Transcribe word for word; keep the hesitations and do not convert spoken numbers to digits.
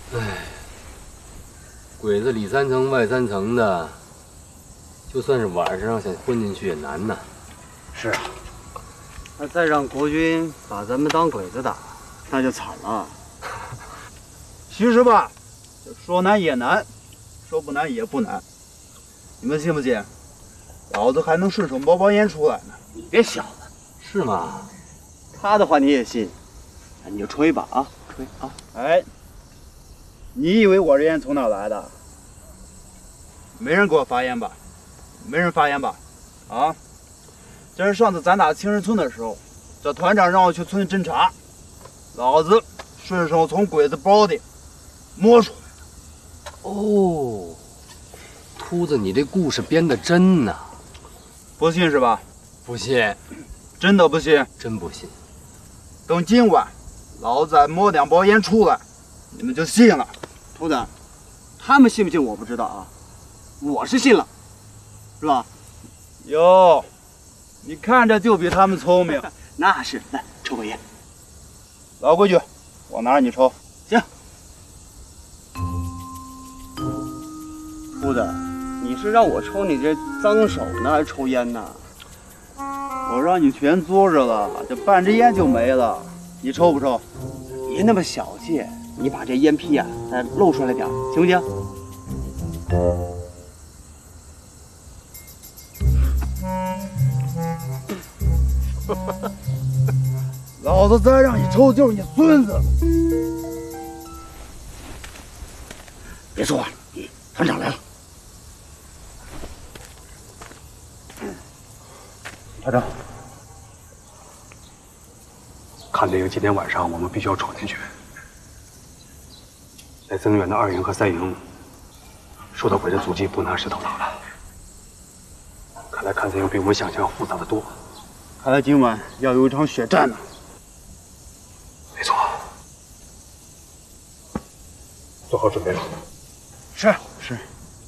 唉，鬼子里三层外三层的，就算是晚上想混进去也难呐。 是啊，那再让国军把咱们当鬼子打，那就惨了。其实吧，说难也难，说不难也不难。你们信不信？老子还能顺手冒包烟出来呢！你别小了， 是吗？ 他的话你也信？那你就抽一把啊，吹啊！哎，你以为我这烟从哪来的？没人给我发烟吧？没人发烟吧？啊！这是上次咱打青石村的时候，这团长让我去村里侦查，老子顺手从鬼子包里摸出来的。 哦，秃子，你这故事编得真呐！ 不信是吧？ 不信， 真的不信？ 真不信。 等今晚老子再摸两包烟出来，你们就信了。秃子，他们信不信我不知道啊，我是信了，是吧？哟，你看着就比他们聪明。那是，来抽根烟。老规矩，我拿着你抽。行。秃子，你是让我抽你这脏手呢，还是抽烟呢？我让你全嘬着了，这半支烟就没了，你抽不抽？别那么小气，你把这烟屁呀、啊、再露出来点，行不行？老子再让你抽，就是你孙子！别说话，团长来了。团长， 看这个，今天晚上我们必须要闯进去。在增援的二营和三营受到鬼子阻击，不拿石头打了。看来看三营比我们想象要复杂的多。 看来今晚要有一场血战呢。 没错，做好准备了。 是是。